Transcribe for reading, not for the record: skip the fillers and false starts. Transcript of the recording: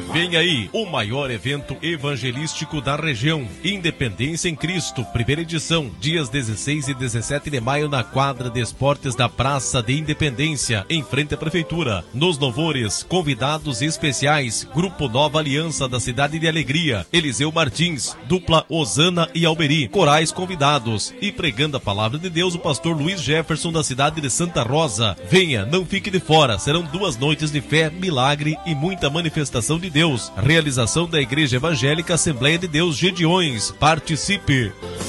Vem aí o maior evento evangelístico da região, Independência em Cristo, primeira edição, dias 16 e 17 de maio na quadra de esportes da Praça de Independência, em frente à Prefeitura. Nos louvores, convidados especiais, Grupo Nova Aliança da Cidade de Alegria, Eliseu Martins, dupla Osana e Alberi, corais convidados, e pregando a palavra de Deus o pastor Luiz Jefferson da cidade de Santa Rosa. Venha, não fique de fora, serão 2 noites de fé, milagre e muita manifestação de Deus. Realização da Igreja Evangélica Assembleia de Deus Gedeões. Participe!